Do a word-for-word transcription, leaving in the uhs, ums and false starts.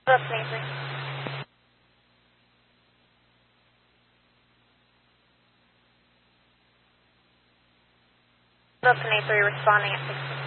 That's amazing. That's an A three responding at six.